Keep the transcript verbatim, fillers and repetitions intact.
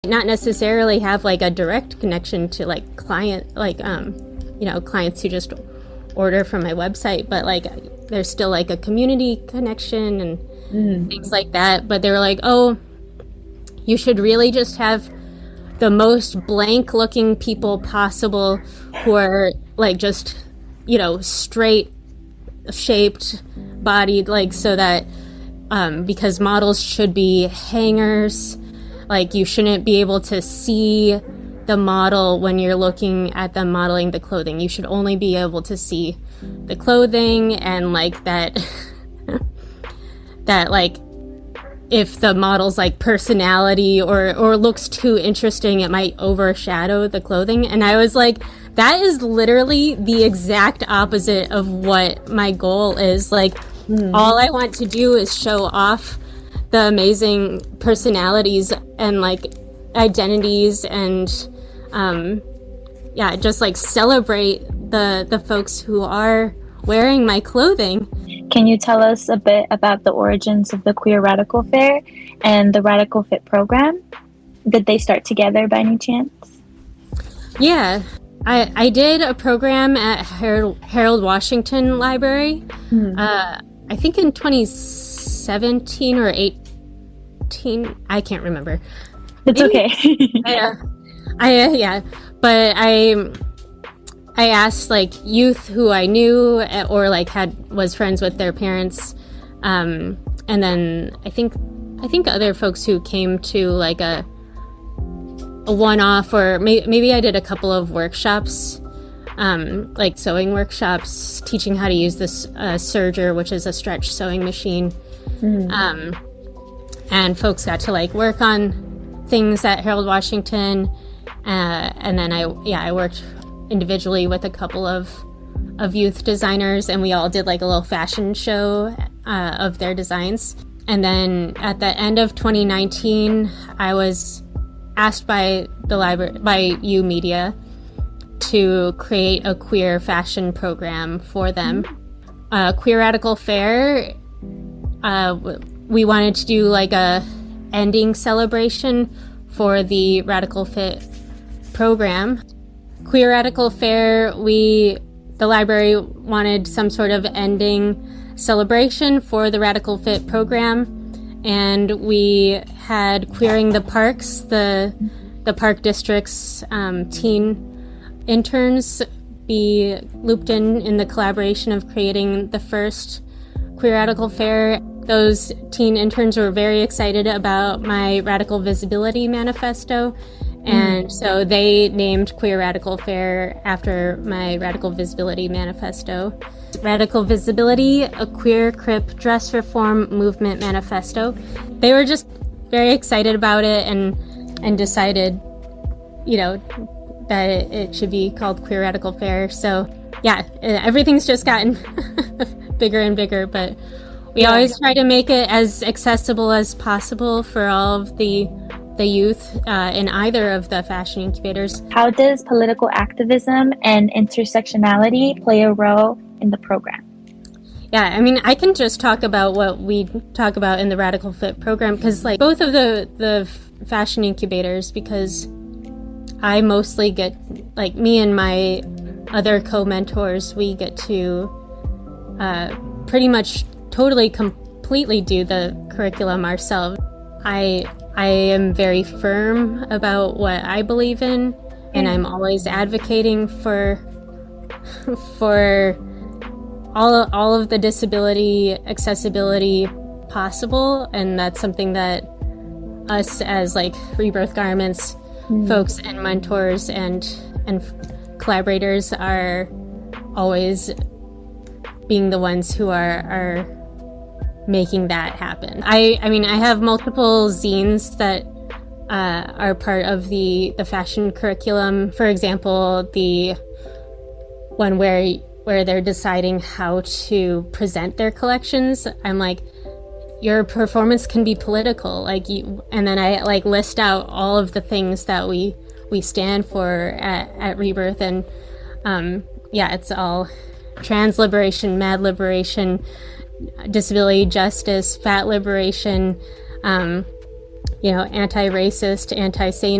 not necessarily have like a direct connection to like client, like, um, you know, clients who just order from my website, but like there's still like a community connection and mm. things like that. But they were like, oh, you should really just have the most blank looking people possible who are like just, you know, straight shaped bodied, like so that um, because models should be hangers, like you shouldn't be able to see the model when you're looking at them modeling the clothing. You should only be able to see the clothing, and like that that like if the model's like personality or or looks too interesting, it might overshadow the clothing. And I was like, that is literally the exact opposite of what my goal is. Like mm. all I want to do is show off the amazing personalities and like identities and um yeah, just like celebrate the the folks who are wearing my clothing. Can you tell us a bit about the origins of the Queer Radical Fair and the Radical Fit program? Did they start together by any chance? Yeah, I I did a program at Harold, Harold Washington Library. Mm. Uh, I think in twenty seventeen or eighteen. I can't remember. It's Maybe, okay. yeah, I uh, yeah, but I. I asked like youth who I knew or like had was friends with their parents, um, and then I think I think other folks who came to like a a one-off, or may, maybe I did a couple of workshops, um, like sewing workshops, teaching how to use this uh, serger, which is a stretch sewing machine, mm. um, and folks got to like work on things at Harold Washington, uh, and then I yeah I worked individually with a couple of of youth designers, and we all did like a little fashion show uh, of their designs. And then at the end of twenty nineteen, I was asked by the library, by U Media, to create a queer fashion program for them. Uh, Queer Radical Fair, uh, we wanted to do like a ending celebration for the Radical Fit program. Queer Radical Fair, we, the library wanted some sort of ending celebration for the Radical Fit program, and we had Queering the Parks, the the park district's um, teen interns, be looped in in the collaboration of creating the first Queer Radical Fair. Those teen interns were very excited about my Radical Visibility Manifesto, and mm. so they named Queer Radical Fair after my Radical Visibility Manifesto. Radical Visibility, a queer crip dress reform movement manifesto. They were just very excited about it and and decided, you know, that it, it should be called Queer Radical Fair. So yeah, everything's just gotten bigger and bigger, but we yeah. always try to make it as accessible as possible for all of the the youth uh, in either of the fashion incubators. How does political activism and intersectionality play a role in the program? Yeah, I mean, I can just talk about what we talk about in the Radical Fit program, because like both of the, the fashion incubators, because I mostly get, like me and my other co-mentors, we get to uh, pretty much totally completely do the curriculum ourselves. I I am very firm about what I believe in, and I'm always advocating for for all all of the disability accessibility possible, and that's something that us as like Rebirth Garments mm. folks and mentors and and collaborators are always being the ones who are are making that happen. I, I mean, I have multiple zines that uh, are part of the, the fashion curriculum. For example, the one where where they're deciding how to present their collections. I'm like, your performance can be political, like you, and then I like list out all of the things that we we stand for at, at Rebirth, and um, yeah, it's all trans liberation, mad liberation, disability justice, fat liberation, um, you know, anti-racist, anti-same